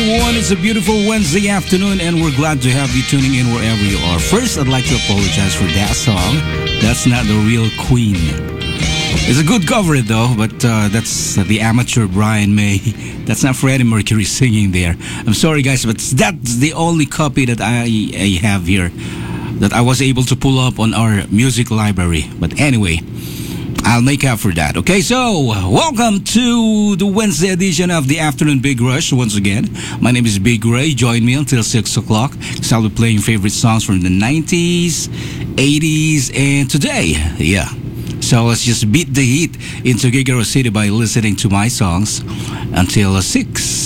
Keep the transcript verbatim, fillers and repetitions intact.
everyone. It's a beautiful Wednesday afternoon, and we're glad to have you tuning in wherever you are. First, I'd like to apologize for that song. That's not the real Queen. It's a good cover, though, but uh, that's the amateur Brian May. That's not Freddie Mercury singing there. I'm sorry, guys, but that's the only copy that I, I have here that I was able to pull up on our music library. But anyway, I'll make up for that. Okay, so welcome to the Wednesday edition of the Afternoon Big Rush. Once again, my name is Big Ray. Join me until six o'clock. So I'll be playing favorite songs from the nineties, eighties, and today. Yeah. So let's just beat the heat into Gigaro City by listening to my songs until six.